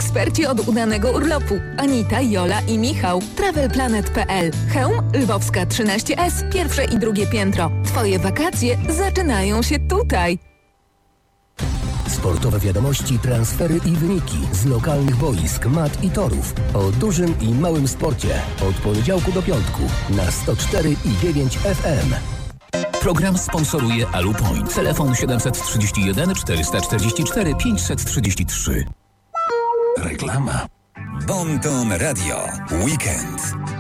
Eksperci od udanego urlopu. Anita, Jola i Michał. TravelPlanet.pl. Chełm, Lwowska 13S, pierwsze i drugie piętro. Twoje wakacje zaczynają się tutaj. Sportowe wiadomości, transfery i wyniki z lokalnych boisk, mat i torów. O dużym i małym sporcie. Od poniedziałku do piątku na 104,9 FM. Program sponsoruje Alupoint. Telefon 731 444 533. Reklama. Bon Ton Radio. Weekend.